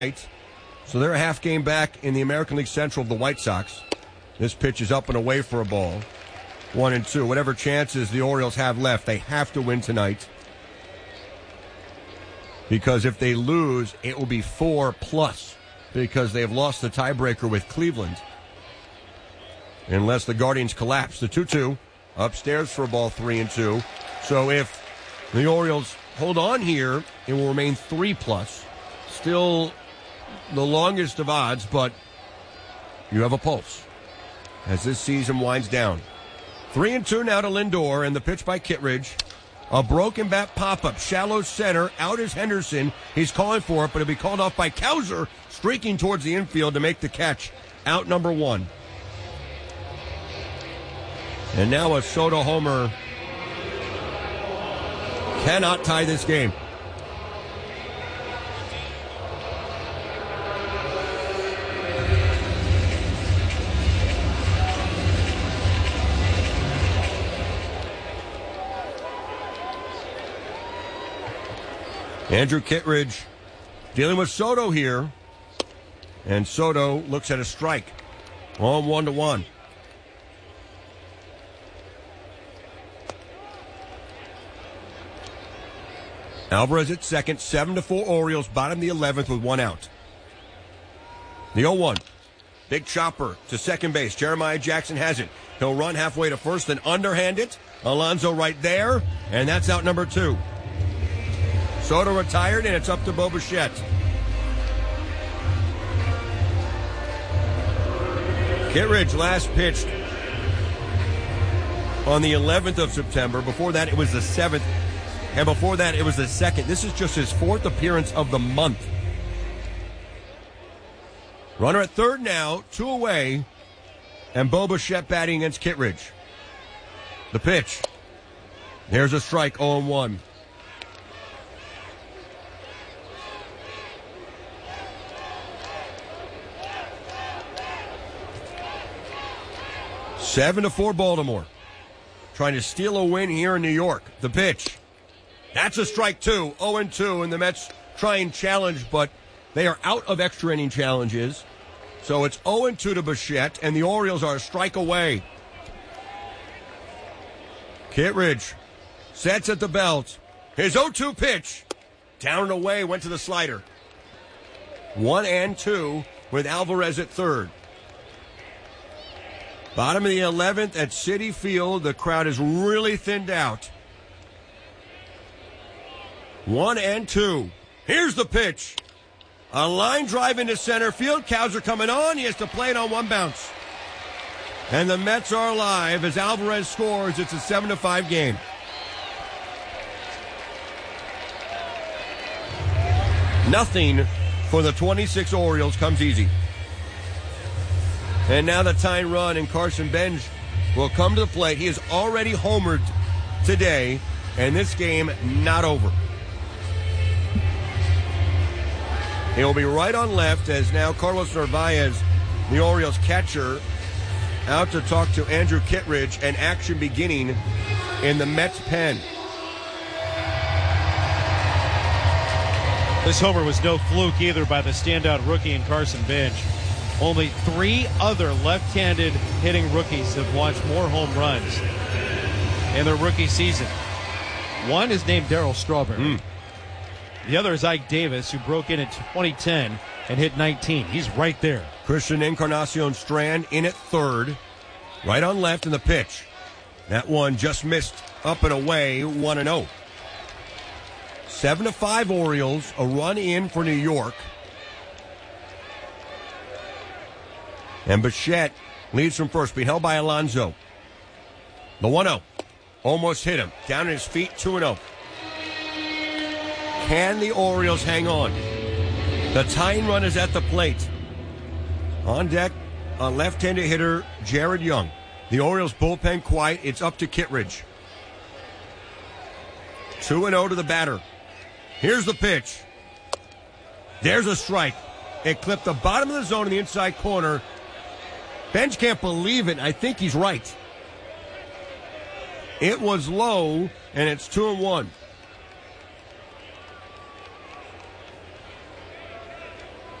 So they're a half game back in the American League Central of the White Sox. This pitch is up and away for a ball. 1-2. Whatever chances the Orioles have left, they have to win tonight. Because if they lose, it will be 4+, because they have lost the tiebreaker with Cleveland. Unless the Guardians collapse. The 2-2 upstairs for a ball, 3-2. So if the Orioles hold on here, it will remain 3+. Still the longest of odds, but you have a pulse as this season winds down. 3-2 now to Lindor, and the pitch by Kittredge. A broken bat pop-up, shallow center, out is Henderson. He's calling for it, but it'll be called off by Cowser, streaking towards the infield to make the catch. Out number 1. And now a Soto homer cannot tie this game. Andrew Kittredge dealing with Soto here. And Soto looks at a strike on 1-1. Alvarez at second, 7-4 Orioles, bottom of the 11th with 1 out. The 0-1. Big chopper to second base. Jeremiah Jackson has it. He'll run halfway to first, then underhand it. Alonso right there, and that's out number 2. Soto retired, and it's up to Bo Bichette. Kittredge last pitched on the 11th of September. Before that, it was the 7th. And before that, it was the 2nd. This is just his 4th appearance of the month. Runner at third now, 2 away. And Bo Bichette batting against Kittredge. The pitch. There's a strike, 0-1. Seven to 4 Baltimore. Trying to steal a win here in New York. The pitch. That's a strike 2. 0-2, and the Mets try and challenge, but they are out of extra inning challenges. So it's 0-2 to Bichette, and the Orioles are a strike away. Kittredge sets at the belt. His 0-2 pitch. Down and away, went to the slider. 1-2 with Alvarez at third. Bottom of the 11th at Citi Field. The crowd is really thinned out. 1-2. Here's the pitch. A line drive into center field. Cowser coming on. He has to play it on 1 bounce. And the Mets are alive as Alvarez scores. It's a 7-5 game. Nothing for the 26 Orioles comes easy. And now the tying run, and Carson Bench will come to the plate. He has already homered today, and this game not over. He will be right on left as now Carlos Narvaez, the Orioles catcher, out to talk to Andrew Kittredge, and action beginning in the Mets pen. This homer was no fluke either by the standout rookie in Carson Bench. Only 3 other left-handed hitting rookies have launched more home runs in their rookie season. One is named Darryl Strawberry. The other is Ike Davis, who broke in 2010 and hit 19. He's right there. Christian Encarnacion Strand in at third. Right on left in the pitch. That one just missed up and away, 1-0. 7-5 Orioles, a run in for New York. And Bichette leads from first, being held by Alonso. The 1-0. Almost hit him. Down at his feet, 2-0. Can the Orioles hang on? The tying run is at the plate. On deck, a left-handed hitter, Jared Young. The Orioles bullpen quiet. It's up to Kittredge. 2-0 to the batter. Here's the pitch. There's a strike. It clipped the bottom of the zone in the inside corner. Bench can't believe it. I think he's right. It was low, and it's 2-1.